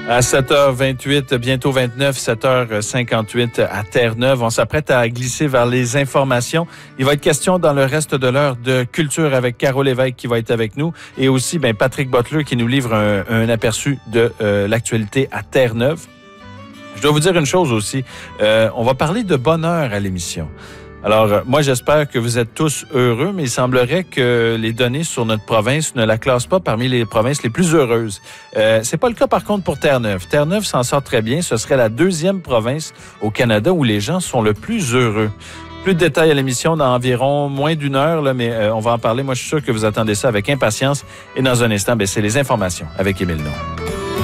À 7h28, bientôt 29, 7h58 à Terre-Neuve. On s'apprête à glisser vers les informations. Il va être question dans le reste de l'heure de culture avec Carole Lévesque qui va être avec nous et aussi Patrick Butler qui nous livre un aperçu de l'actualité à Terre-Neuve. Je dois vous dire une chose aussi. On va parler de bonheur à l'émission. Alors, moi, j'espère que vous êtes tous heureux, mais il semblerait que les données sur notre province ne la classent pas parmi les provinces les plus heureuses. C'est pas le cas, par contre, pour Terre-Neuve. Terre-Neuve s'en sort très bien. Ce serait la 2e province au Canada où les gens sont le plus heureux. Plus de détails à l'émission dans environ moins d'une heure, là, mais on va en parler. Moi, je suis sûr que vous attendez ça avec impatience. Et dans un instant, c'est les informations avec Émile Naud.